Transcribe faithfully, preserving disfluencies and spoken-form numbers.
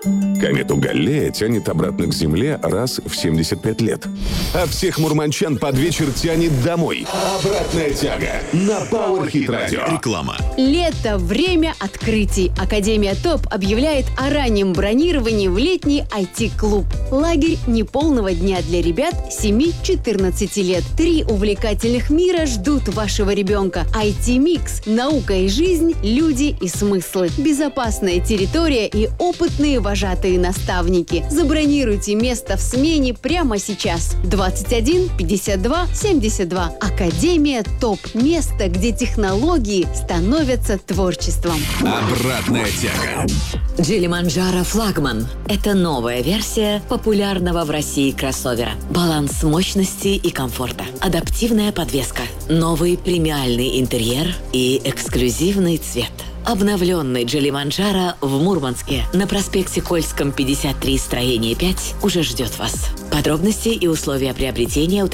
Комету Галлея тянет обратно к Земле раз в семьдесят пять лет. А всех мурманчан под вечер тянет домой. Обратная тяга на Power Hit Radio. Реклама. Лето – время открытий. Академия ТОП объявляет о раннем бронировании в летний ай ти-клуб. Лагерь неполного дня для ребят семи-четырнадцати лет. Три увлекательных мира ждут вашего ребенка. ай ти-микс – наука и жизнь, люди и смыслы. Безопасная территория и опытные вожатые наставники. Забронируйте место в смене прямо сейчас. двадцать один пятьдесят два семьдесят два. Академия ТОП. Место, где технологии становятся творчеством. Обратная тяга. Джили-Манджаро флагман – это новая версия популярного в России кроссовера. Баланс мощности и комфорта, адаптивная подвеска, новый премиальный интерьер и эксклюзивный цвет. Обновленный Джили-Манджаро в Мурманске на проспекте Кольском, пятьдесят три, строение пять уже ждет вас. Подробности и условия приобретения